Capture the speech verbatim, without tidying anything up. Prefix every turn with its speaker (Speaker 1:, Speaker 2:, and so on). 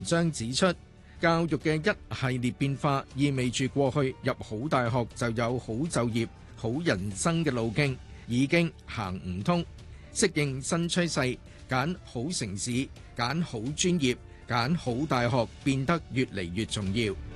Speaker 1: 章指出，教育嘅一系列變化意味住過去入好大學就有好就業、好人生嘅路徑已經行唔通，適應新趨勢，揀好城市、揀好專業、揀好大學變得越嚟越重要。